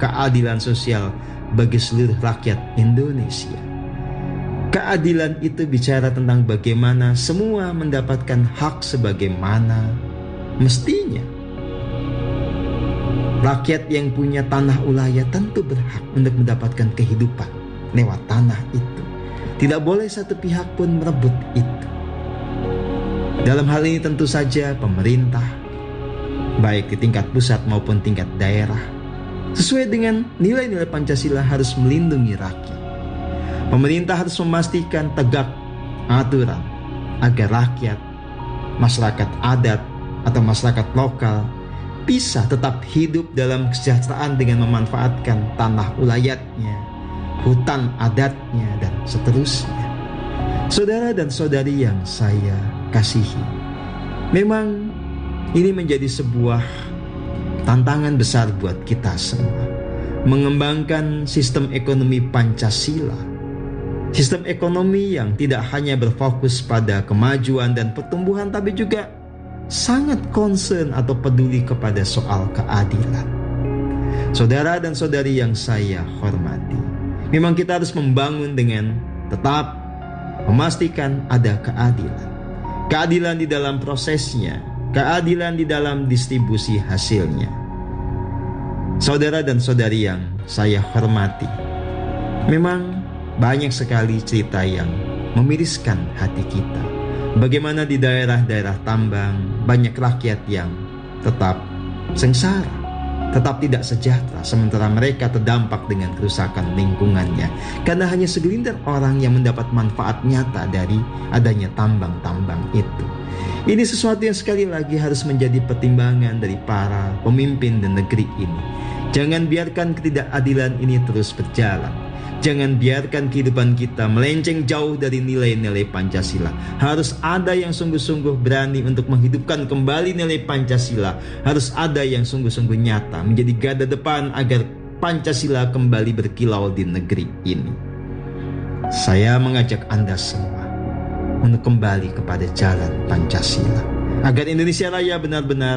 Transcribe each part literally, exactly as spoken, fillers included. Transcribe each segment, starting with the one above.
keadilan sosial bagi seluruh rakyat Indonesia. Keadilan itu bicara tentang bagaimana semua mendapatkan hak sebagaimana mestinya. Rakyat yang punya tanah ulayah tentu berhak untuk mendapatkan kehidupan lewat tanah itu. Tidak boleh satu pihak pun merebut itu. Dalam hal ini tentu saja pemerintah, baik di tingkat pusat maupun tingkat daerah, sesuai dengan nilai-nilai Pancasila harus melindungi rakyat. Pemerintah harus memastikan tegak aturan agar rakyat, masyarakat adat atau masyarakat lokal bisa tetap hidup dalam kesejahteraan dengan memanfaatkan tanah ulayatnya, hutan adatnya, dan seterusnya. Saudara dan saudari yang saya kasihi, memang ini menjadi sebuah tantangan besar buat kita semua, mengembangkan sistem ekonomi Pancasila. Sistem ekonomi yang tidak hanya berfokus pada kemajuan dan pertumbuhan, tapi juga sangat concern atau peduli kepada soal keadilan. Saudara dan saudari yang saya hormati, memang kita harus membangun dengan tetap memastikan ada keadilan. Keadilan di dalam prosesnya, keadilan di dalam distribusi hasilnya. Saudara dan saudari yang saya hormati, memang banyak sekali cerita yang memiriskan hati kita. Bagaimana di daerah-daerah tambang banyak rakyat yang tetap sengsara, tetap tidak sejahtera, sementara mereka terdampak dengan kerusakan lingkungannya karena hanya segelintir orang yang mendapat manfaat nyata dari adanya tambang-tambang itu. Ini sesuatu yang sekali lagi harus menjadi pertimbangan dari para pemimpin di negeri ini. Jangan biarkan ketidakadilan ini terus berjalan. Jangan biarkan kehidupan kita melenceng jauh dari nilai-nilai Pancasila. Harus ada yang sungguh-sungguh berani untuk menghidupkan kembali nilai Pancasila. Harus ada yang sungguh-sungguh nyata menjadi garda depan agar Pancasila kembali berkilau di negeri ini. Saya mengajak Anda semua untuk kembali kepada jalan Pancasila, agar Indonesia Raya benar-benar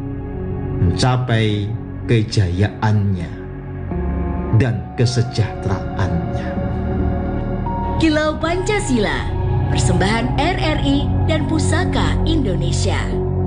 mencapai kejayaannya dan kesejahteraannya. Kilau Pancasila, persembahan R R I dan Pusaka Indonesia.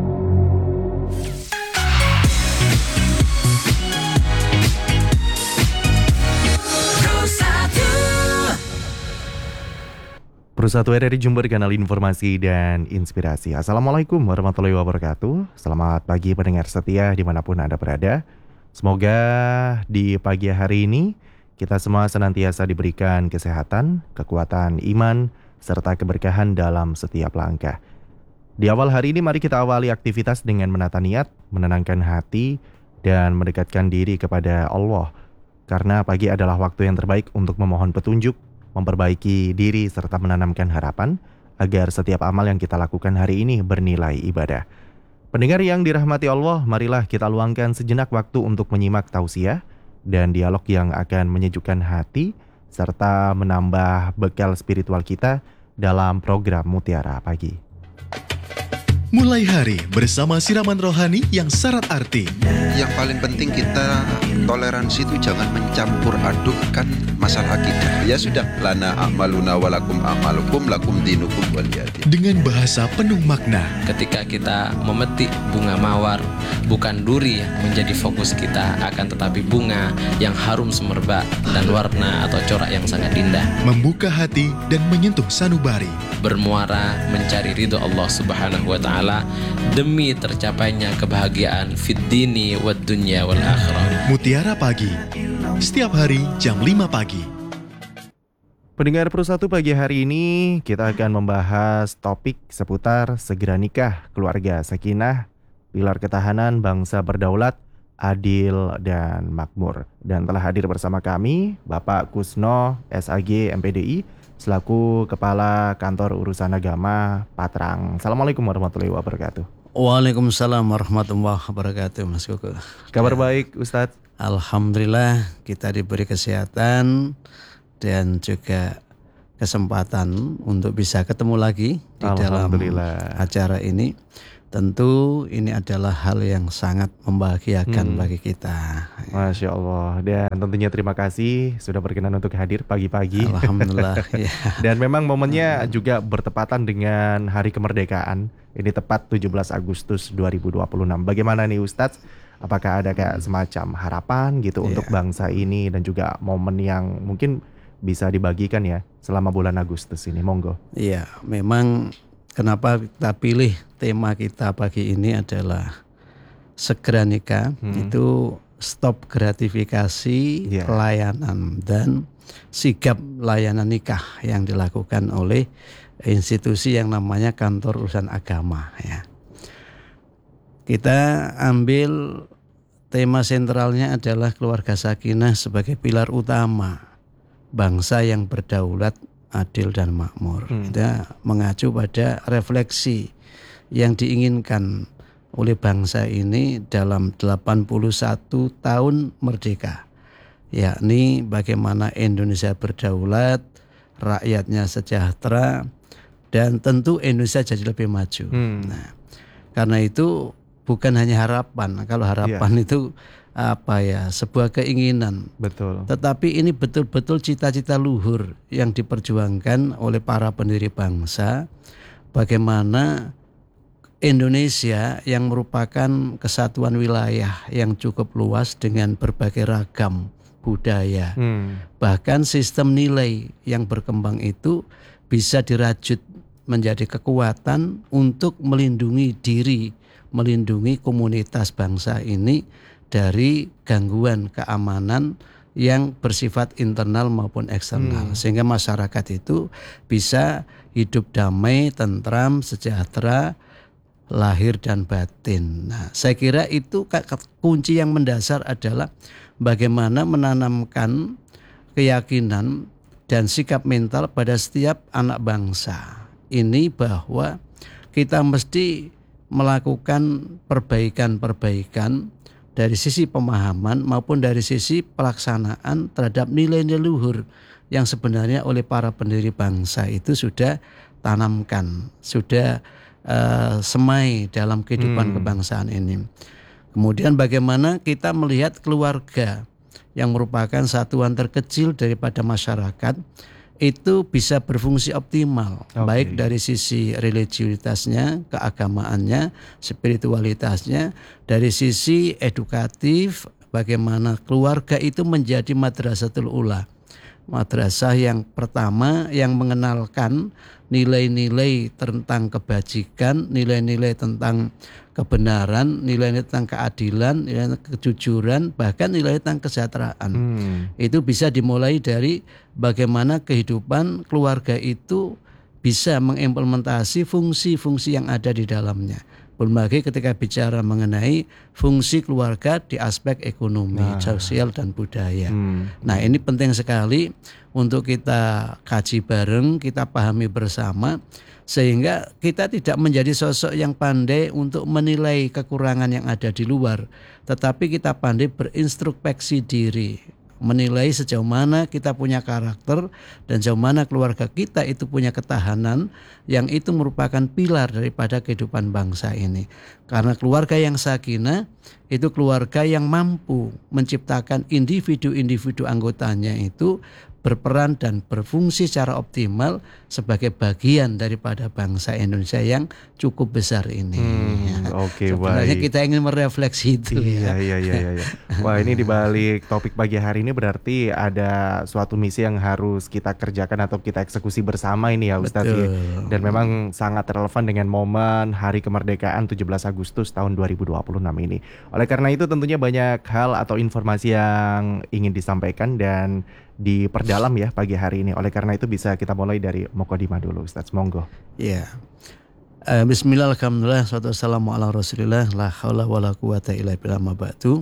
Persatu R R I Jember, kanal informasi dan inspirasi. Assalamualaikum warahmatullahi wabarakatuh. Selamat pagi pendengar setia dimanapun Anda berada. Semoga di pagi hari ini kita semua senantiasa diberikan kesehatan, kekuatan iman, serta keberkahan dalam setiap langkah. Di awal hari ini mari kita awali aktivitas dengan menata niat, menenangkan hati, dan mendekatkan diri kepada Allah. Karena pagi adalah waktu yang terbaik untuk memohon petunjuk, memperbaiki diri, serta menanamkan harapan agar setiap amal yang kita lakukan hari ini bernilai ibadah. Pendengar yang dirahmati Allah, marilah kita luangkan sejenak waktu untuk menyimak tausiah dan dialog yang akan menyejukkan hati serta menambah bekal spiritual kita dalam program Mutiara Pagi. Mulai hari bersama siraman rohani yang syarat arti. Yang paling penting kita toleransi itu jangan mencampur adukkan masalah akidah. Ya sudah, lana a'maluna walakum a'malukum lakum dinukum waliyadin. Dengan bahasa penuh makna. Ketika kita memetik bunga mawar, bukan duri yang menjadi fokus kita, akan tetapi bunga yang harum semerbak dan warna atau corak yang sangat indah. Membuka hati dan menyentuh sanubari. Bermuara mencari ridho Allah Subhanahu wa Ta'ala demi tercapainya kebahagiaan fid dini wad dunya wal akhirah. Mutiara Pagi, setiap hari jam lima pagi. Pendengar Persatu, pagi hari ini kita akan membahas topik seputar segera nikah, keluarga sakinah, pilar ketahanan bangsa berdaulat, adil dan makmur. Dan telah hadir bersama kami Bapak Kusno S A G M P D I selaku Kepala Kantor Urusan Agama Patrang. Assalamualaikum warahmatullahi wabarakatuh. Waalaikumsalam warahmatullahi wabarakatuh, Mas Koko. Kabar baik, Ustadz? Alhamdulillah kita diberi kesehatan dan juga kesempatan untuk bisa ketemu lagi di dalam acara ini. tentu ini adalah hal yang sangat membahagiakan Hmm. bagi kita. Masya Allah. Dan tentunya terima kasih sudah berkenan untuk hadir pagi-pagi. Alhamdulillah. Ya. Dan memang momennya juga bertepatan dengan Hari Kemerdekaan. Ini tepat tujuh belas Agustus dua ribu dua puluh enam. Bagaimana nih Ustadz? Apakah ada kayak semacam harapan gitu Iya. untuk bangsa ini dan juga momen yang mungkin bisa dibagikan ya selama bulan Agustus ini? Monggo. Iya, memang kenapa kita pilih tema kita pagi ini adalah segera nikah, Hmm. itu stop gratifikasi Iya. layanan dan sigap layanan nikah yang dilakukan oleh institusi yang namanya Kantor Urusan Agama ya. Kita ambil tema sentralnya adalah keluarga sakinah sebagai pilar utama bangsa yang berdaulat, adil dan makmur. Hmm. Kita mengacu pada refleksi yang diinginkan oleh bangsa ini dalam delapan puluh satu tahun merdeka, yakni bagaimana Indonesia berdaulat, rakyatnya sejahtera, dan tentu Indonesia jadi lebih maju. Hmm. Nah, karena itu bukan hanya harapan. Kalau harapan itu apa ya, sebuah keinginan. Betul. Tetapi ini betul-betul cita-cita luhur yang diperjuangkan oleh para pendiri bangsa. Bagaimana Indonesia yang merupakan kesatuan wilayah yang cukup luas dengan berbagai ragam budaya. Hmm. Bahkan sistem nilai yang berkembang itu bisa dirajut menjadi kekuatan untuk melindungi diri, melindungi komunitas bangsa ini dari gangguan keamanan yang bersifat internal maupun eksternal. Hmm. Sehingga masyarakat itu bisa hidup damai, tentram, sejahtera, lahir dan batin. Nah, saya kira itu kunci yang mendasar adalah bagaimana menanamkan keyakinan dan sikap mental pada setiap anak bangsa ini bahwa kita mesti melakukan perbaikan-perbaikan dari sisi pemahaman maupun dari sisi pelaksanaan terhadap nilai-nilai luhur yang sebenarnya oleh para pendiri bangsa itu sudah tanamkan, sudah uh, semai dalam kehidupan Hmm. kebangsaan ini. Kemudian bagaimana kita melihat keluarga yang merupakan satuan terkecil daripada masyarakat itu bisa berfungsi optimal, Oke. baik dari sisi religiusitasnya, keagamaannya, spiritualitasnya, dari sisi edukatif, bagaimana keluarga itu menjadi madrasatul ula, madrasah yang pertama yang mengenalkan nilai-nilai tentang kebajikan, nilai-nilai tentang kebenaran, nilai-nilai tentang keadilan, nilai kejujuran, bahkan nilai tentang kesejahteraan. Hmm. Itu bisa dimulai dari bagaimana kehidupan keluarga itu bisa mengimplementasi fungsi-fungsi yang ada di dalamnya. Belum lagi ketika bicara mengenai fungsi keluarga di aspek ekonomi, Nah. sosial dan budaya. Hmm. Nah, ini penting sekali untuk kita kaji bareng, kita pahami bersama, sehingga kita tidak menjadi sosok yang pandai untuk menilai kekurangan yang ada di luar, tetapi kita pandai berintrospeksi diri, menilai sejauh mana kita punya karakter dan sejauh mana keluarga kita itu punya ketahanan, yang itu merupakan pilar daripada kehidupan bangsa ini. Karena keluarga yang sakinah itu keluarga yang mampu menciptakan individu-individu anggotanya itu berperan dan berfungsi secara optimal sebagai bagian daripada bangsa Indonesia yang cukup besar ini. Hmm, oke, Sebenarnya baik. kita ingin merefleksi itu. Iya, ya. iya, iya, iya, iya. Wah, ini dibalik topik pagi hari ini berarti ada suatu misi yang harus kita kerjakan atau kita eksekusi bersama ini ya Ustadz. Betul. Ya. Dan memang sangat relevan dengan momen Hari Kemerdekaan tujuh belas Agustus tahun dua ribu dua puluh enam ini. Oleh karena itu tentunya banyak hal atau informasi yang ingin disampaikan dan diperdalam ya pagi hari ini. Oleh karena itu bisa kita mulai dari Muqaddimah dulu Ustadz, monggo. Ya. Uh, Bismillah, alhamdulillah, salatu wassalamu ala rasulillah, la haula wa la quwata illa billah, ma ba'du.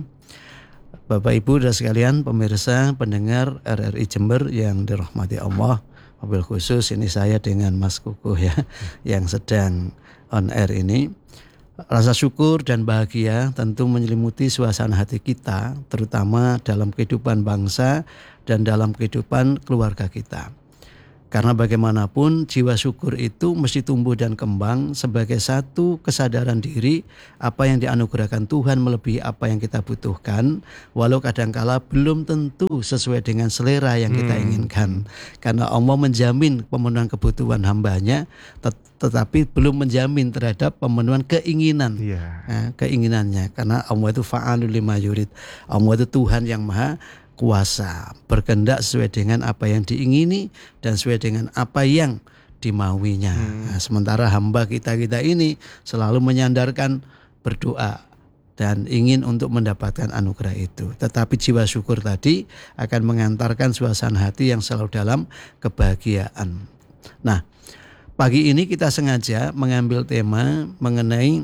Bapak Ibu dan sekalian pemirsa pendengar R R I Jember yang dirahmati Allah, wabil khusus ini saya dengan Mas Kukuh ya yang sedang on air ini. Rasa syukur dan bahagia tentu menyelimuti suasana hati kita, terutama dalam kehidupan bangsa dan dalam kehidupan keluarga kita. Karena bagaimanapun jiwa syukur itu mesti tumbuh dan kembang sebagai satu kesadaran diri apa yang dianugerahkan Tuhan melebihi apa yang kita butuhkan, walau kadangkala belum tentu sesuai dengan selera yang kita Hmm. inginkan. Karena Allah menjamin pemenuhan kebutuhan hambanya, tet- tetapi belum menjamin terhadap pemenuhan keinginan. Iya. Nah, keinginannya, karena Allah itu fa'alul lima yurid. Allah itu Tuhan yang maha kuasa, berkehendak sesuai dengan apa yang diingini dan sesuai dengan apa yang dimauinya. Nah, sementara hamba kita-kita ini selalu menyandarkan berdoa dan ingin untuk mendapatkan anugerah itu. Tetapi jiwa syukur tadi akan mengantarkan suasana hati yang selalu dalam kebahagiaan. Nah, pagi ini kita sengaja mengambil tema mengenai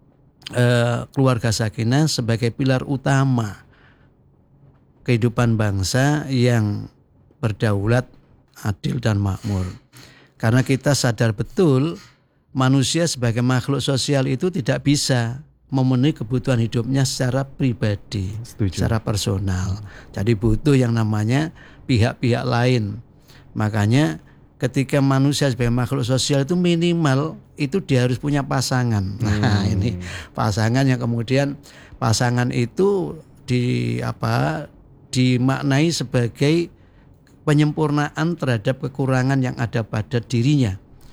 eh, keluarga sakinah sebagai pilar utama kehidupan bangsa yang berdaulat, adil dan makmur. Karena kita sadar betul manusia sebagai makhluk sosial itu tidak bisa memenuhi kebutuhan hidupnya secara pribadi, Setuju. secara personal. Jadi butuh yang namanya pihak-pihak lain. Makanya ketika manusia sebagai makhluk sosial itu minimal itu dia harus punya pasangan. Nah, ini pasangan yang kemudian pasangan itu di apa dimaknai sebagai penyempurnaan terhadap kekurangan yang ada pada dirinya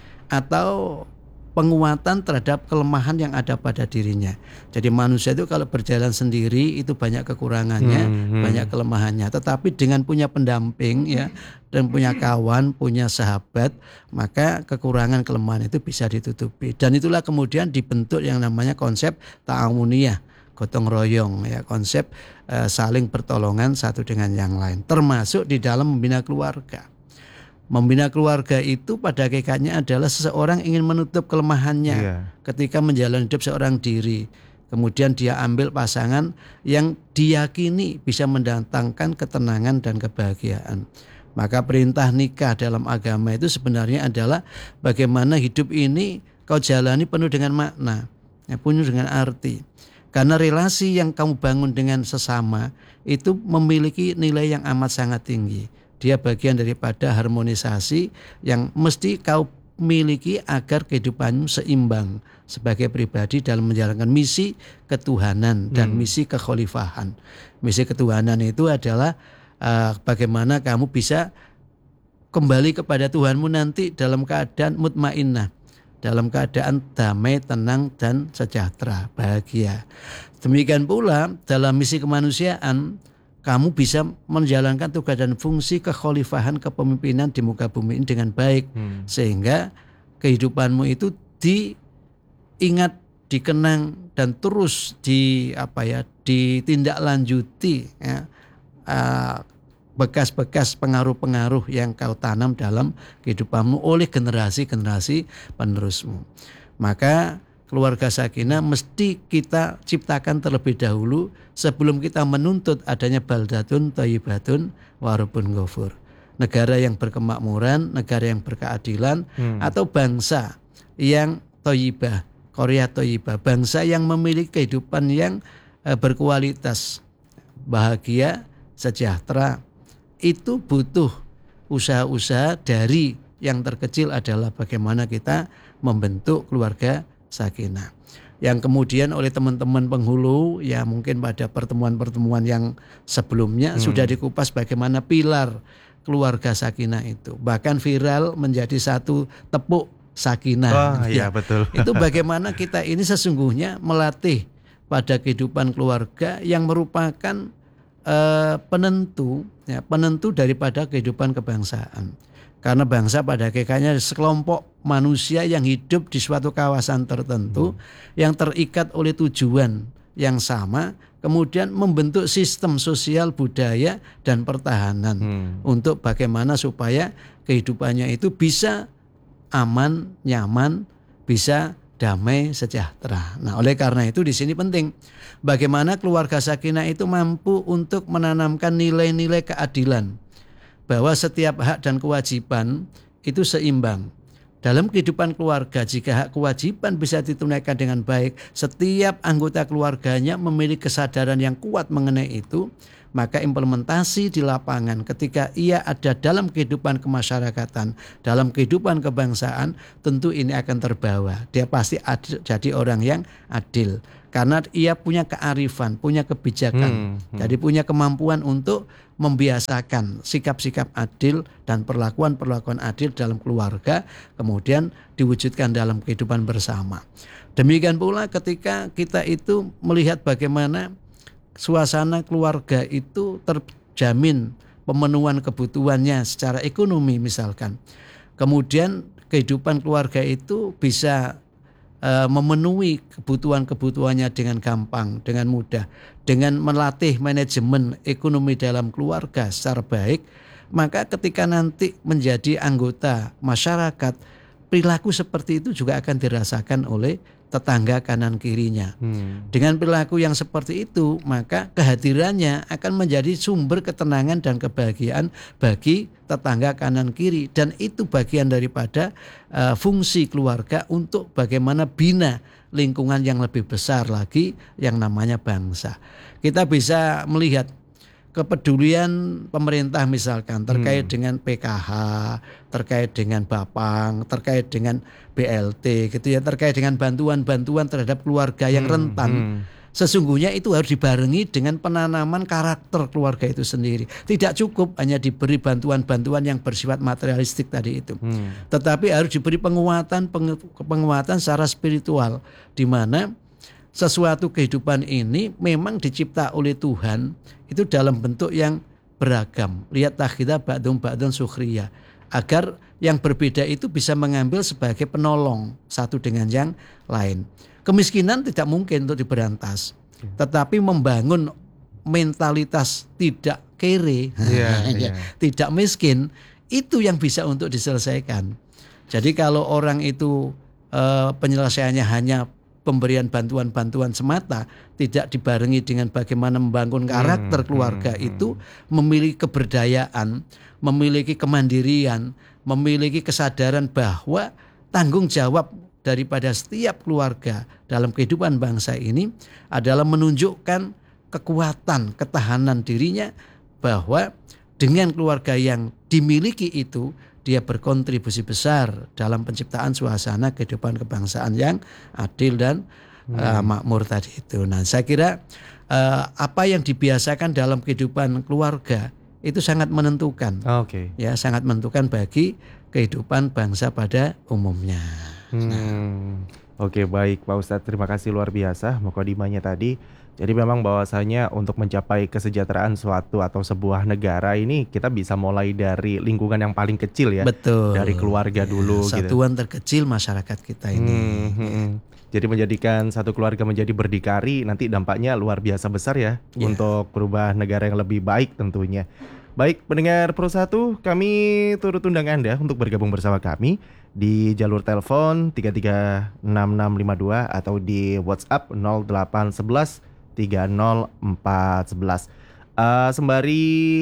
atau penguatan terhadap kelemahan yang ada pada dirinya. Jadi manusia itu kalau berjalan sendiri itu banyak kekurangannya, Hmm, hmm. banyak kelemahannya. Tetapi dengan punya pendamping ya dan punya kawan, punya sahabat, maka kekurangan kelemahan itu bisa ditutupi. Dan itulah kemudian dibentuk yang namanya konsep ta'awuniyah, gotong royong ya, konsep eh, saling pertolongan satu dengan yang lain, termasuk di dalam membina keluarga. Membina keluarga itu pada hakikatnya adalah seseorang ingin menutup kelemahannya Iya. ketika menjalani hidup seorang diri. Kemudian dia ambil pasangan yang diyakini bisa mendatangkan ketenangan dan kebahagiaan. Maka perintah nikah dalam agama itu sebenarnya adalah bagaimana hidup ini kau jalani penuh dengan makna, ya, penuh dengan arti. Karena relasi yang kamu bangun dengan sesama itu memiliki nilai yang amat sangat tinggi. Dia bagian daripada harmonisasi yang mesti kau miliki agar kehidupanmu seimbang sebagai pribadi dalam menjalankan misi ketuhanan dan Hmm. misi kekhalifahan. Misi ketuhanan itu adalah uh, bagaimana kamu bisa kembali kepada Tuhanmu nanti dalam keadaan mutmainnah, dalam keadaan damai, tenang dan sejahtera, bahagia. Demikian pula dalam misi kemanusiaan kamu bisa menjalankan tugas dan fungsi kekhalifahan kepemimpinan di muka bumi ini dengan baik, Hmm. sehingga kehidupanmu itu diingat, dikenang dan terus di apa ya ditindaklanjuti ya, uh, bekas-bekas pengaruh-pengaruh yang kau tanam dalam kehidupanmu oleh generasi-generasi penerusmu. Maka keluarga sakinah mesti kita ciptakan terlebih dahulu sebelum kita menuntut adanya baldatun thayyibatun wa rabbun ghafur. Negara yang berkemakmuran, negara yang berkeadilan, Hmm. atau bangsa yang thayyibah, Korea thayyibah, bangsa yang memiliki kehidupan yang eh, berkualitas, bahagia, sejahtera. Itu butuh usaha-usaha dari yang terkecil adalah bagaimana kita membentuk keluarga sakinah. Yang kemudian oleh teman-teman penghulu ya mungkin pada pertemuan-pertemuan yang sebelumnya Hmm. sudah dikupas bagaimana pilar keluarga sakinah itu. Bahkan viral menjadi satu tepuk sakinah. Wah, Ya, iya betul. itu bagaimana kita ini sesungguhnya melatih pada kehidupan keluarga yang merupakan eh, penentu ya, penentu daripada kehidupan kebangsaan. Karena bangsa pada hakikatnya sekelompok manusia yang hidup di suatu kawasan tertentu yang terikat oleh tujuan yang sama, kemudian membentuk sistem sosial, budaya dan pertahanan Hmm. untuk bagaimana supaya kehidupannya itu bisa aman, nyaman, bisa damai, sejahtera. Nah, oleh karena itu di sini penting bagaimana keluarga sakinah itu mampu untuk menanamkan nilai-nilai keadilan, bahwa setiap hak dan kewajiban itu seimbang. Dalam kehidupan keluarga, jika hak kewajiban bisa ditunaikan dengan baik, setiap anggota keluarganya memiliki kesadaran yang kuat mengenai itu, maka implementasi di lapangan ketika ia ada dalam kehidupan kemasyarakatan, dalam kehidupan kebangsaan, tentu ini akan terbawa. Dia pasti adil, jadi orang yang adil karena ia punya kearifan, punya kebijakan, hmm, hmm. jadi punya kemampuan untuk membiasakan sikap-sikap adil dan perlakuan-perlakuan adil dalam keluarga, kemudian diwujudkan dalam kehidupan bersama. Demikian pula ketika kita itu melihat bagaimana suasana keluarga itu terjamin pemenuhan kebutuhannya secara ekonomi misalkan. Kemudian kehidupan keluarga itu bisa uh, memenuhi kebutuhan-kebutuhannya dengan gampang, dengan mudah. Dengan melatih manajemen ekonomi dalam keluarga secara baik, maka ketika nanti menjadi anggota masyarakat, perilaku seperti itu juga akan dirasakan oleh tetangga kanan kirinya. Hmm. Dengan perilaku yang seperti itu, maka kehadirannya akan menjadi sumber ketenangan dan kebahagiaan bagi tetangga kanan kiri, dan itu bagian daripada uh, fungsi keluarga untuk bagaimana bina lingkungan yang lebih besar lagi yang namanya bangsa. Kita bisa melihat kepedulian pemerintah misalkan terkait hmm. dengan P K H, terkait dengan Bapang, terkait dengan B L T gitu ya, terkait dengan bantuan-bantuan terhadap keluarga yang hmm. rentan. Hmm. Sesungguhnya itu harus dibarengi dengan penanaman karakter keluarga itu sendiri. Tidak cukup hanya diberi bantuan-bantuan yang bersifat materialistik tadi itu. Hmm. Tetapi harus diberi penguatan penguatan secara spiritual, di mana sesuatu kehidupan ini memang dicipta oleh Tuhan itu dalam bentuk yang beragam. Lihat takhidha ba'dum ba'dun sukhriya. Agar yang berbeda itu bisa mengambil sebagai penolong satu dengan yang lain. Kemiskinan tidak mungkin untuk diberantas, tetapi membangun mentalitas tidak kere, yeah, yeah. tidak miskin, itu yang bisa untuk diselesaikan. Jadi kalau orang itu uh, penyelesaiannya hanya pemberian bantuan-bantuan semata, tidak dibarengi dengan bagaimana membangun karakter hmm, keluarga hmm, itu, memiliki keberdayaan, memiliki kemandirian, memiliki kesadaran bahwa tanggung jawab daripada setiap keluarga dalam kehidupan bangsa ini adalah menunjukkan kekuatan, ketahanan dirinya, bahwa dengan keluarga yang dimiliki itu dia berkontribusi besar dalam penciptaan suasana kehidupan kebangsaan yang adil dan hmm. uh, makmur tadi itu. Nah, saya kira uh, apa yang dibiasakan dalam kehidupan keluarga itu sangat menentukan. Okay. Ya, sangat menentukan bagi kehidupan bangsa pada umumnya. Hmm. Nah. Oke, baik Pak Ustadz, terima kasih luar biasa mukadimahnya tadi. Jadi memang bahwasanya untuk mencapai kesejahteraan suatu atau sebuah negara ini kita bisa mulai dari lingkungan yang paling kecil ya. Betul. Dari keluarga ya, dulu. Satuan gitu. terkecil masyarakat kita ini. Hmm, hmm, hmm. Jadi menjadikan satu keluarga menjadi berdikari nanti dampaknya luar biasa besar ya, ya. Untuk berubah negara yang lebih baik tentunya. Baik, pendengar Pro satu, kami turut undang Anda untuk bergabung bersama kami di jalur telepon tiga tiga enam enam lima dua atau di WhatsApp nol delapan satu satu tiga nol empat satu satu. Uh, sembari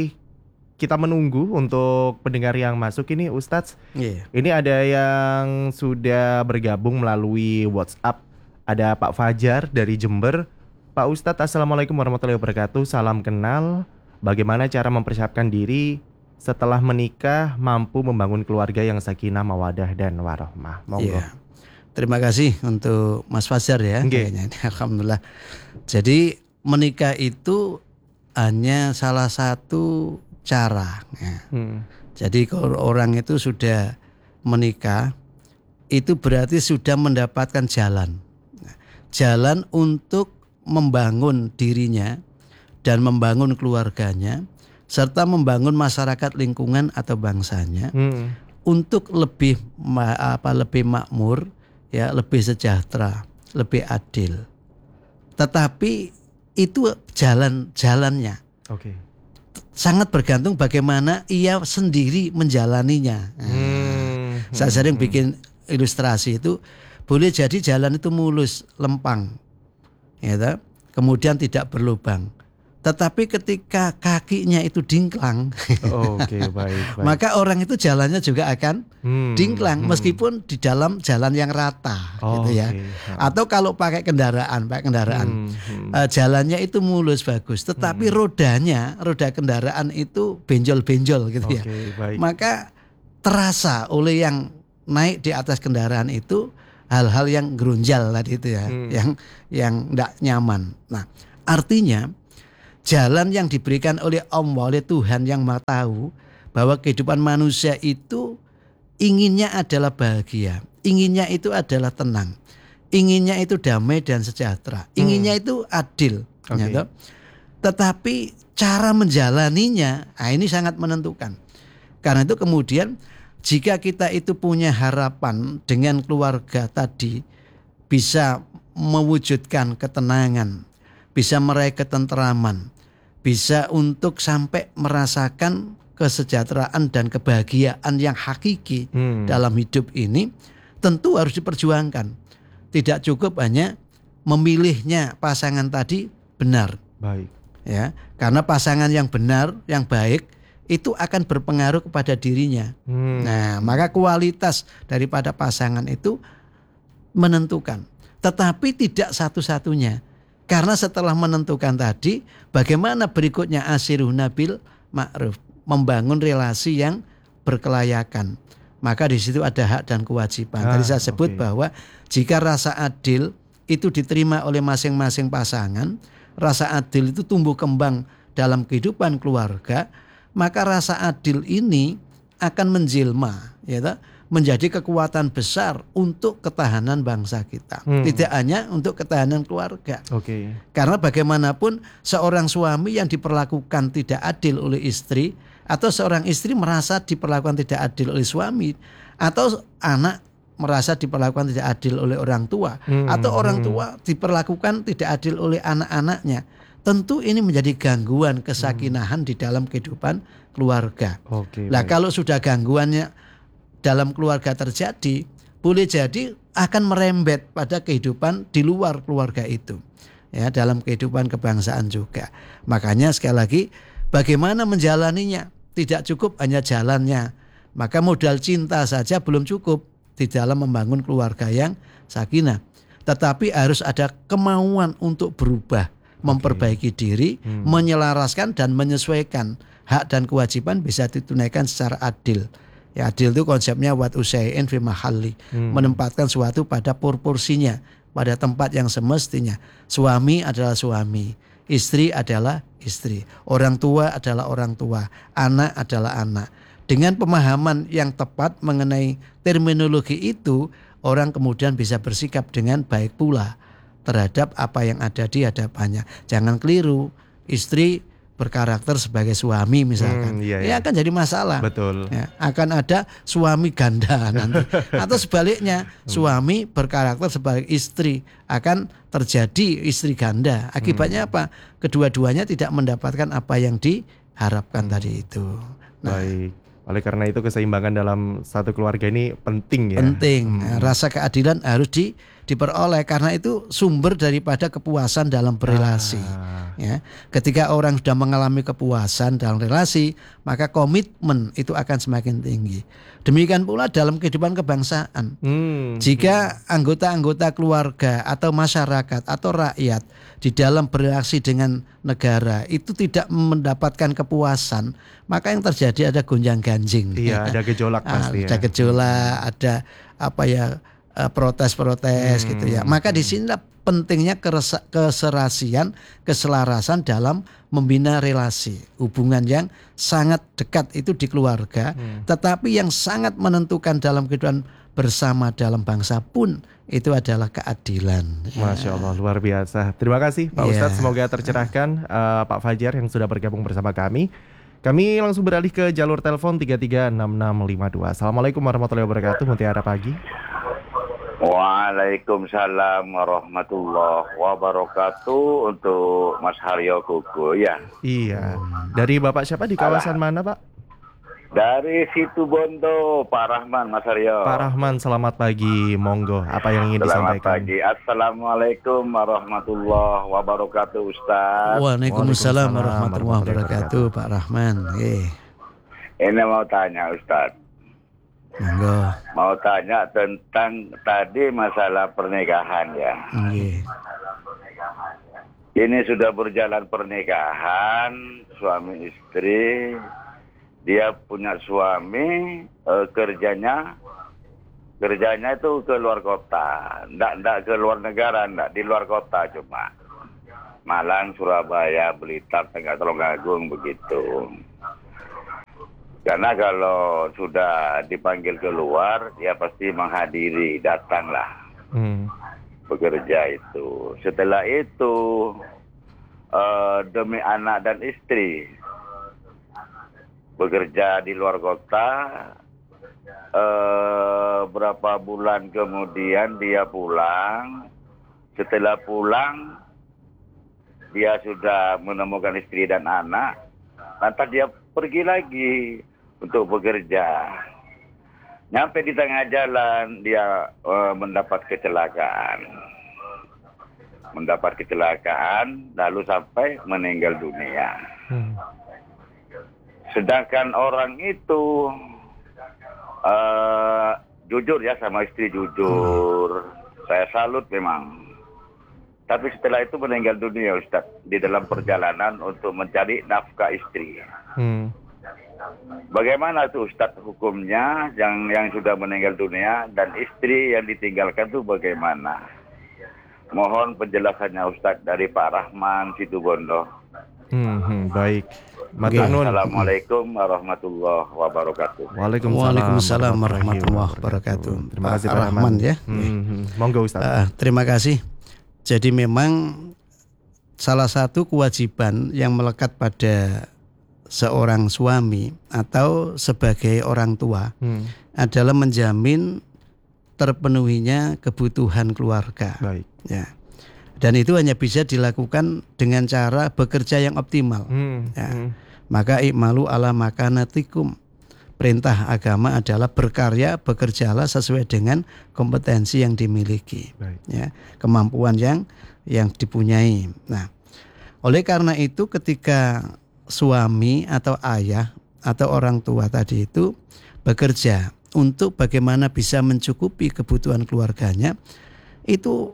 kita menunggu untuk pendengar yang masuk ini Ustadz, yeah. Ini ada yang sudah bergabung melalui WhatsApp. Ada Pak Fajar dari Jember. Pak Ustadz, Assalamualaikum warahmatullahi wabarakatuh. Salam kenal. Bagaimana cara mempersiapkan diri setelah menikah mampu membangun keluarga yang sakinah, mawadah dan warahmah? Monggo. Yeah. Terima kasih untuk Mas Fajar ya. Okay. Alhamdulillah. Jadi menikah itu hanya salah satu cara. Ya. Hmm. Jadi kalau orang itu sudah menikah, itu berarti sudah mendapatkan jalan. Jalan untuk membangun dirinya dan membangun keluarganya, serta membangun masyarakat lingkungan atau bangsanya hmm. untuk lebih apa lebih makmur, ya, lebih sejahtera, lebih adil. Tetapi itu jalan-jalannya. Oke. Okay. Sangat bergantung bagaimana ia sendiri menjalaninya. Nah, hmm. Saya sering bikin ilustrasi itu, boleh jadi jalan itu mulus, lempang, ya, kemudian tidak berlubang. Tetapi ketika kakinya itu dingklang, Oke, baik, baik. maka orang itu jalannya juga akan Hmm, dingklang hmm. meskipun di dalam jalan yang rata, Oh, gitu ya. oke. Ha. Atau kalau pakai kendaraan, pakai kendaraan, Hmm, hmm. eh, jalannya itu mulus bagus, tetapi rodanya, roda kendaraan itu benjol-benjol, gitu ya. Oke, baik. Maka terasa oleh yang naik di atas kendaraan itu hal-hal yang gerunjal tadi itu ya, Hmm. yang yang tidak nyaman. Nah, artinya jalan yang diberikan oleh Allah, oleh Tuhan yang Maha Tahu, bahwa kehidupan manusia itu inginnya adalah bahagia, inginnya itu adalah tenang, inginnya itu damai dan sejahtera, inginnya itu adil. Oke. Ya toh? Tetapi cara menjalaninya, nah ini sangat menentukan. Karena itu kemudian jika kita itu punya harapan dengan keluarga tadi bisa mewujudkan ketenangan, bisa meraih ketenteraman, bisa untuk sampai merasakan kesejahteraan dan kebahagiaan yang hakiki Hmm. dalam hidup ini, tentu harus diperjuangkan. Tidak cukup hanya memilihnya pasangan tadi benar, Baik. ya, karena pasangan yang benar, yang baik itu akan berpengaruh kepada dirinya. Hmm. Nah, maka kualitas daripada pasangan itu menentukan, tetapi tidak satu-satunya. Karena setelah menentukan tadi, bagaimana berikutnya asiruna bil ma'ruf, membangun relasi yang berkelayakan. Maka di situ ada hak dan kewajiban. Ah, Tadi saya sebut oke. bahwa jika rasa adil itu diterima oleh masing-masing pasangan, rasa adil itu tumbuh kembang dalam kehidupan keluarga, maka rasa adil ini akan menjelma, ya toh, menjadi kekuatan besar untuk ketahanan bangsa kita. Hmm. Tidak hanya untuk ketahanan keluarga. Oke. Karena bagaimanapun seorang suami yang diperlakukan tidak adil oleh istri, atau seorang istri merasa diperlakukan tidak adil oleh suami, atau anak merasa diperlakukan tidak adil oleh orang tua, Hmm, atau orang hmm. tua diperlakukan tidak adil oleh anak-anaknya, tentu ini menjadi gangguan kesakinahan di dalam kehidupan keluarga. Oke. Nah, baik. kalau sudah gangguannya dalam keluarga terjadi, boleh jadi akan merembet pada kehidupan di luar keluarga itu, ya, dalam kehidupan kebangsaan juga. Makanya sekali lagi, bagaimana menjalaninya? Tidak cukup hanya jalannya, maka modal cinta saja belum cukup di dalam membangun keluarga yang sakinah. Tetapi harus ada kemauan untuk berubah, memperbaiki diri, Hmm. menyelaraskan dan menyesuaikan. Hak dan kewajiban bisa ditunaikan secara adil. Ya, adil itu konsepnya wat usai'in fi mahalli, Hmm. menempatkan suatu pada proporsinya, pada tempat yang semestinya. Suami adalah suami, istri adalah istri, orang tua adalah orang tua, anak adalah anak. Dengan pemahaman yang tepat mengenai terminologi itu, orang kemudian bisa bersikap dengan baik pula terhadap apa yang ada di hadapannya. Jangan keliru, istri berkarakter sebagai suami misalkan, Hmm, iya, ini iya. akan jadi masalah. Betul. Ya, akan ada suami ganda nanti, atau sebaliknya suami berkarakter sebagai istri, akan terjadi istri ganda. Akibatnya apa? Kedua-duanya tidak mendapatkan apa yang diharapkan tadi itu. Nah, Baik. Oleh karena itu keseimbangan dalam satu keluarga ini penting ya. penting. Hmm. Nah, rasa keadilan harus di, diperoleh karena itu sumber daripada kepuasan dalam berelasi. Ah. Ya, ketika orang sudah mengalami kepuasan dalam relasi, maka komitmen itu akan semakin tinggi. Demikian pula dalam kehidupan kebangsaan. Hmm. Jika anggota-anggota keluarga atau masyarakat atau rakyat di dalam berreaksi dengan negara itu tidak mendapatkan kepuasan, maka yang terjadi ada gonjang-ganjing. Iya, ada gejolak Ah, pasti ya. ada gejolak, ada apa ya, eh, protes-protes Hmm, gitu ya. Maka di sini pentingnya keresa- keserasian, keselarasan dalam membina relasi, hubungan yang sangat dekat itu di keluarga, Hmm. tetapi yang sangat menentukan dalam kehidupan bersama dalam bangsa pun itu adalah keadilan. Masya Allah, luar biasa. Terima kasih Pak Iya. Ustadz, semoga tercerahkan eh, Pak Fajar yang sudah bergabung bersama kami. Kami langsung beralih ke jalur telepon tiga tiga enam enam lima dua. Assalamualaikum warahmatullahi wabarakatuh. Mutiara pagi. Waalaikumsalam warahmatullahi wabarakatuh. Untuk Mas Haryo Kuku ya. Iya. Dari Bapak siapa di kawasan mana Pak? Dari Situ Bondo, Pak Rahman, Mas Aryo. Pak Rahman, selamat pagi. Monggo, apa yang ingin Selamat disampaikan? pagi. Assalamualaikum warahmatullahi wabarakatuh, Ustaz. Waalaikumsalam Waalaikumsalam warahmatullahi wabarakatuh, Pak Rahman. Eh, Ini mau tanya, Ustaz. monggo. Mau tanya tentang tadi masalah pernikahan ya. Nggih. Ini sudah berjalan pernikahan, suami istri. Dia punya suami, eh, kerjanya kerjanya itu ke luar kota. Nggak, nggak ke luar negara, nggak di luar kota cuma. Malang, Surabaya, Blitar, Tengah Tulungagung begitu. Karena kalau sudah dipanggil keluar, dia pasti menghadiri, datanglah Hmm. bekerja itu. Setelah itu eh, demi anak dan istri bekerja di luar kota. Eh, berapa bulan kemudian dia pulang. Setelah pulang, dia sudah menemukan istri dan anak. Lantas dia pergi lagi untuk bekerja. Nyampe di tengah jalan dia uh, mendapat kecelakaan. Mendapat kecelakaan lalu sampai meninggal dunia. Hmm. Sedangkan orang itu uh, jujur ya sama istri jujur. Saya salut memang. Tapi setelah itu meninggal dunia Ustaz di dalam perjalanan untuk mencari nafkah istri. Hmm. Bagaimana tuh Ustaz hukumnya yang yang sudah meninggal dunia dan istri yang ditinggalkan tuh bagaimana? Mohon penjelasannya Ustaz dari Pak Rahman Situbondo. Hmm, hmm, baik. Matur Assalamualaikum warahmatullahi wabarakatuh. Waalaikumsalam, Waalaikumsalam warahmatullahi wabarakatuh. Terima kasih Pak Pak Rahman. Rahman ya. Hmm, hmm. Monggo Ustaz. Ah, terima kasih. Jadi memang salah satu kewajiban yang melekat pada seorang suami atau sebagai orang tua Hmm. adalah menjamin terpenuhinya kebutuhan keluarga. Baik. Ya. Dan itu hanya bisa dilakukan dengan cara bekerja yang optimal. Hmm. Ya. Hmm. Maka i'malu ala makanatikum. Perintah agama adalah berkarya, bekerjalah sesuai dengan kompetensi yang dimiliki. Baik. Ya, kemampuan yang yang dipunyai. Nah, oleh karena itu ketika suami atau ayah atau orang tua tadi itu bekerja untuk bagaimana bisa mencukupi kebutuhan keluarganya, itu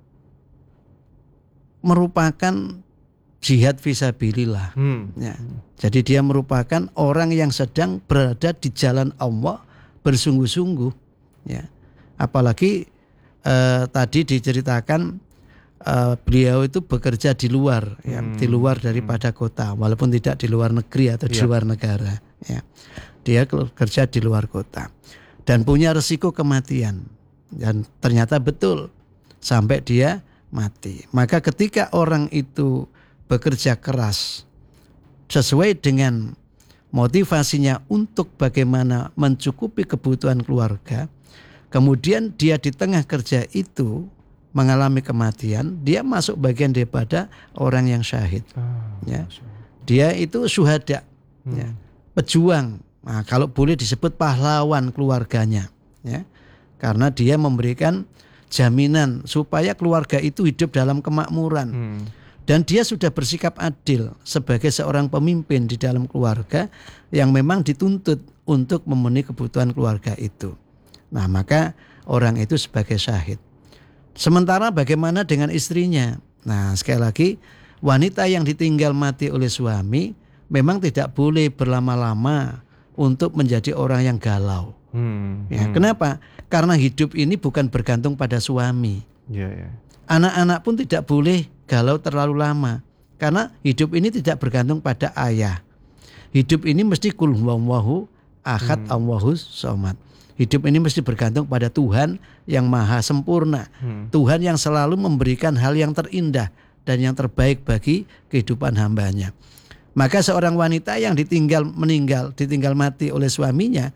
merupakan jihad fisabilillah. Hmm. Ya. Jadi dia merupakan orang yang sedang berada di jalan Allah bersungguh-sungguh. Ya. Apalagi eh, tadi diceritakan eh, beliau itu bekerja di luar, ya, Hmm. di luar daripada kota, walaupun tidak di luar negeri atau di Ya. luar negara. Ya. Dia kerja di luar kota dan punya resiko kematian. Dan ternyata betul sampai dia mati. Maka ketika orang itu bekerja keras sesuai dengan motivasinya untuk bagaimana mencukupi kebutuhan keluarga, kemudian dia di tengah kerja itu mengalami kematian, dia masuk bagian daripada orang yang syahid. Ya. Dia itu syuhada, ya, pejuang. Nah, kalau boleh disebut pahlawan keluarganya, ya, karena dia memberikan jaminan supaya keluarga itu hidup dalam kemakmuran. Hmm. Dan dia sudah bersikap adil sebagai seorang pemimpin di dalam keluarga yang memang dituntut untuk memenuhi kebutuhan keluarga itu. Nah, maka orang itu sebagai syahid. Sementara bagaimana dengan istrinya? Nah, sekali lagi, wanita yang ditinggal mati oleh suami memang tidak boleh berlama-lama untuk menjadi orang yang galau. Hmm. Ya, Hmm. kenapa? Karena hidup ini bukan bergantung pada suami. Ya, ya. Anak-anak pun tidak boleh galau terlalu lama, karena hidup ini tidak bergantung pada ayah. Hidup ini mesti kul huwallahu ahad Hmm. Allahus somad. Hidup ini mesti bergantung pada Tuhan yang maha sempurna. Hmm. Tuhan yang selalu memberikan hal yang terindah dan yang terbaik bagi kehidupan hambanya. Maka seorang wanita yang ditinggal meninggal, ditinggal mati oleh suaminya,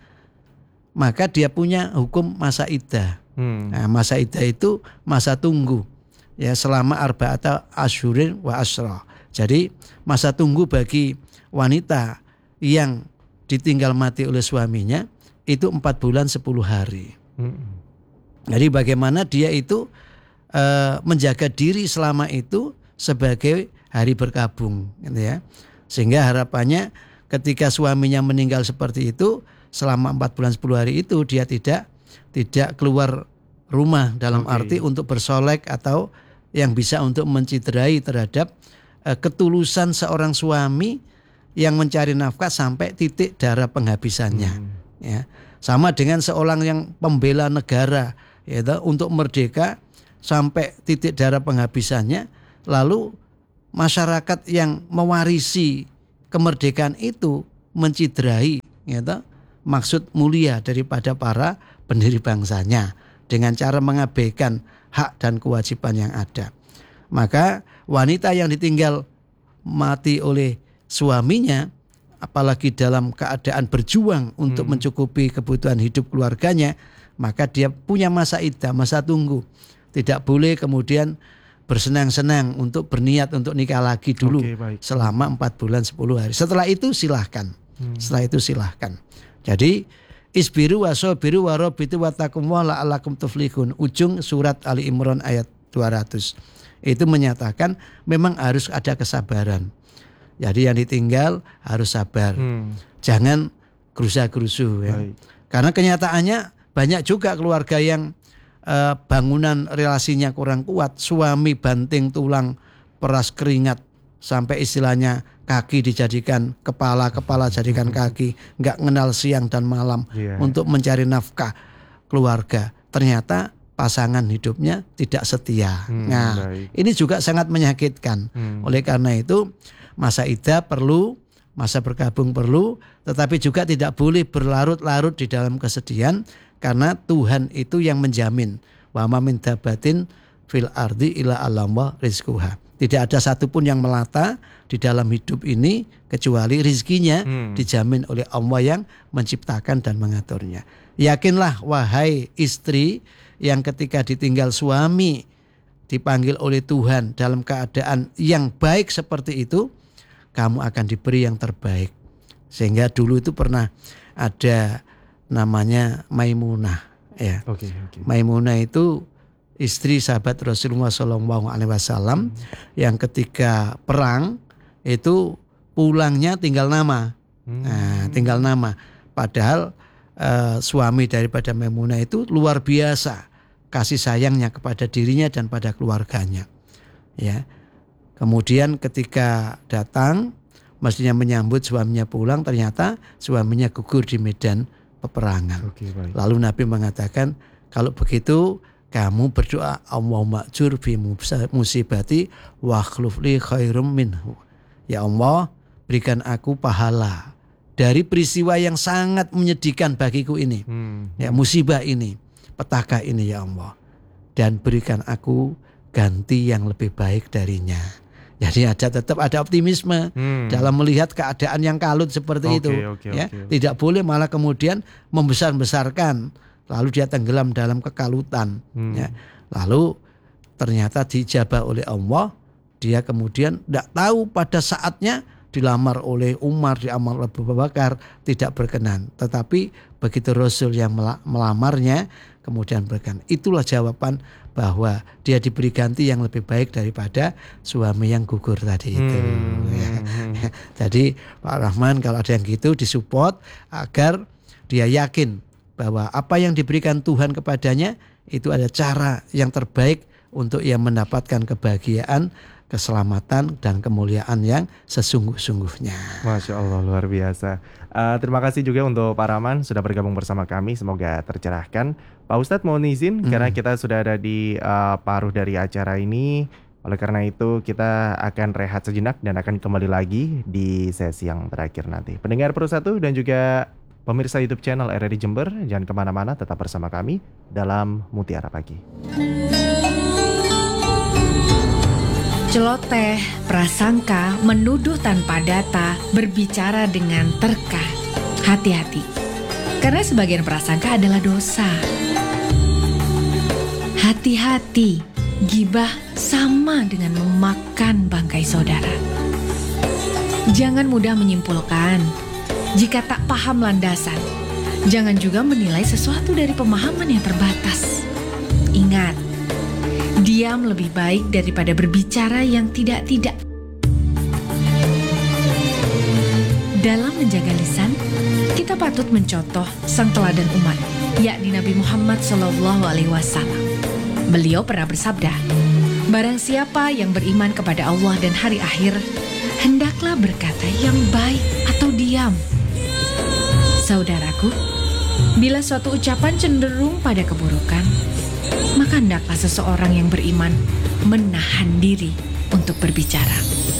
maka dia punya hukum masa iddah. Hmm. Nah, masa iddah itu masa tunggu, ya, selama arba'ata asyhurin wa asra. Jadi masa tunggu bagi wanita yang ditinggal mati oleh suaminya itu empat bulan sepuluh hari. Hmm. Jadi bagaimana dia itu uh, menjaga diri selama itu sebagai hari berkabung, gitu ya. Sehingga harapannya ketika suaminya meninggal seperti itu, selama empat bulan sepuluh hari itu dia tidak tidak keluar rumah dalam okay. arti untuk bersolek atau yang bisa untuk menciderai terhadap uh, ketulusan seorang suami yang mencari nafkah sampai titik darah penghabisannya. Hmm. Ya, sama dengan seorang yang pembela negara, yaitu untuk merdeka sampai titik darah penghabisannya, lalu masyarakat yang mewarisi kemerdekaan itu menciderai, yaitu maksud mulia daripada para pendiri bangsanya dengan cara mengabaikan hak dan kewajiban yang ada. Maka wanita yang ditinggal mati oleh suaminya, apalagi dalam keadaan berjuang untuk hmm. mencukupi kebutuhan hidup keluarganya, maka dia punya masa iddah, masa tunggu. Tidak boleh kemudian bersenang-senang untuk berniat untuk nikah lagi dulu okay, selama empat bulan sepuluh hari. Setelah itu silahkan. Hmm. Setelah itu silahkan. Jadi isbiru wasobiru warobitu watakumwa la'alakum tuflihun. Ujung surat Ali Imran ayat dua ratus. Itu menyatakan memang harus ada kesabaran. Jadi yang ditinggal harus sabar, hmm. jangan gerusa-gerusu ya. Baik. Karena kenyataannya banyak juga keluarga yang uh, bangunan relasinya kurang kuat, suami banting tulang, peras keringat, sampai istilahnya kaki dijadikan kepala, kepala jadikan kaki, nggak kenal siang dan malam yeah. untuk mencari nafkah keluarga. Ternyata pasangan hidupnya tidak setia. Hmm, nah, baik. Ini juga sangat menyakitkan. Hmm. Oleh karena itu masa iddah perlu, masa berkabung perlu, tetapi juga tidak boleh berlarut-larut di dalam kesedihan, karena Tuhan itu yang menjamin wa ma min dabbatin fil ardi illa alama rizquha. Tidak ada satupun yang melata di dalam hidup ini kecuali rizkinya hmm. dijamin oleh Allah yang menciptakan dan mengaturnya. Yakinlah wahai istri yang ketika ditinggal suami dipanggil oleh Tuhan dalam keadaan yang baik seperti itu, kamu akan diberi yang terbaik. Sehingga dulu itu pernah ada namanya Maimunah, ya. Okay, okay. Maimunah itu istri sahabat Rasulullah shallallahu alaihi wasallam hmm. yang ketika perang itu pulangnya tinggal nama, hmm. nah, tinggal nama. Padahal uh, suami daripada Maimunah itu luar biasa kasih sayangnya kepada dirinya dan pada keluarganya, ya. Kemudian ketika datang, mestinya menyambut suaminya pulang, ternyata suaminya gugur di medan peperangan. Oke, lalu Nabi mengatakan, kalau begitu kamu berdoa, Allahumma jur fi musibati wa akhluf li khairum minhu. Ya Allah, berikan aku pahala dari peristiwa yang sangat menyedihkan bagiku ini. Hmm. Ya, musibah ini, petaka ini ya Allah. Dan berikan aku ganti yang lebih baik darinya. Jadi ada tetap ada optimisme hmm. dalam melihat keadaan yang kalut seperti okay, itu. Okay, ya, okay. Tidak boleh malah kemudian membesar-besarkan, lalu dia tenggelam dalam kekalutan. Hmm. Ya. Lalu ternyata dijabah oleh Allah, dia kemudian tidak tahu pada saatnya dilamar oleh Umar, dilamar oleh Abu Bakar, tidak berkenan. Tetapi begitu Rasul yang melamarnya, kemudian berkenan. Itulah jawaban bahwa dia diberi ganti yang lebih baik daripada suami yang gugur tadi itu. Hmm. Ya. Jadi Pak Rahman kalau ada yang gitu disupport agar dia yakin bahwa apa yang diberikan Tuhan kepadanya itu ada cara yang terbaik untuk ia mendapatkan kebahagiaan, keselamatan dan kemuliaan yang sesungguh-sungguhnya. Masya Allah, luar biasa. Uh, terima kasih juga untuk Pak Rahman sudah bergabung bersama kami. Semoga tercerahkan. Pak Ustadz mohon izin hmm. karena kita sudah ada di uh, paruh dari acara ini. Oleh karena itu kita akan rehat sejenak dan akan kembali lagi di sesi yang terakhir nanti. Pendengar Pro satu dan juga pemirsa YouTube channel R R I Jember, jangan kemana-mana, tetap bersama kami dalam Mutiara Pagi. Celoteh, prasangka, menuduh tanpa data, berbicara dengan terka. Hati-hati, karena sebagian prasangka adalah dosa. Hati-hati, gibah sama dengan memakan bangkai saudara. Jangan mudah menyimpulkan, jika tak paham landasan. Jangan juga menilai sesuatu dari pemahaman yang terbatas. Ingat, diam lebih baik daripada berbicara yang tidak-tidak. Dalam menjaga lisan, kita patut mencontoh sang teladan umat, yakni Nabi Muhammad shallallahu alaihi wasallam. Beliau pernah bersabda, "Barang siapa yang beriman kepada Allah dan hari akhir, hendaklah berkata yang baik atau diam." Saudaraku, bila suatu ucapan cenderung pada keburukan, maka hendaklah seseorang yang beriman menahan diri untuk berbicara.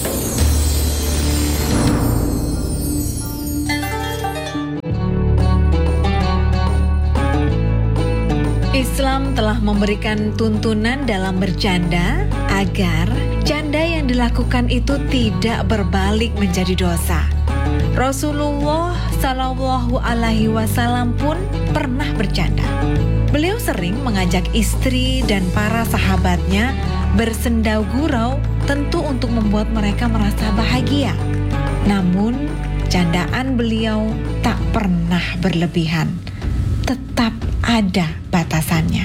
Islam telah memberikan tuntunan dalam bercanda agar canda yang dilakukan itu tidak berbalik menjadi dosa. Rasulullah Shallallahu Alaihi Wasallam pun pernah bercanda. Beliau sering mengajak istri dan para sahabatnya bersendau gurau, tentu untuk membuat mereka merasa bahagia. Namun, candaan beliau tak pernah berlebihan, tetap ada batasannya.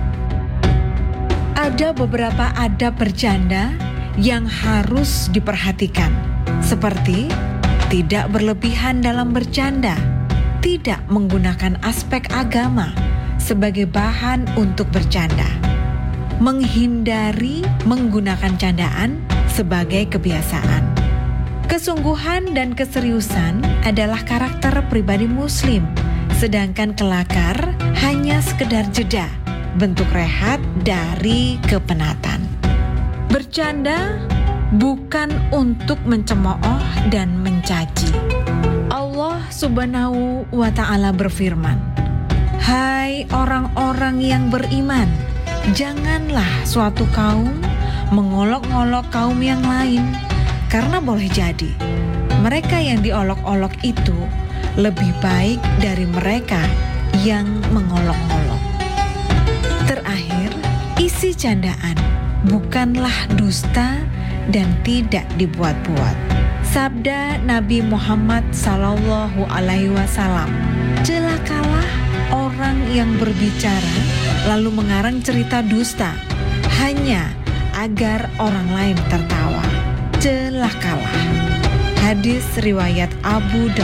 Ada beberapa adab bercanda yang harus diperhatikan, seperti tidak berlebihan dalam bercanda, tidak menggunakan aspek agama sebagai bahan untuk bercanda, menghindari menggunakan candaan sebagai kebiasaan. Kesungguhan dan keseriusan adalah karakter pribadi Muslim, sedangkan kelakar hanya sekedar jeda, bentuk rehat dari kepenatan. Bercanda bukan untuk mencemooh dan mencaci. Allah Subhanahu wa Ta'ala berfirman, "Hai orang-orang yang beriman, janganlah suatu kaum mengolok-olok kaum yang lain, karena boleh jadi mereka yang diolok-olok itu lebih baik dari mereka yang mengolok-olok." Terakhir, isi candaan bukanlah dusta dan tidak dibuat-buat. Sabda Nabi Muhammad Sallallahu Alaihi Wasallam, "Celakalah orang yang berbicara lalu mengarang cerita dusta hanya agar orang lain tertawa. Celakalah." Hadis riwayat Abu Daud.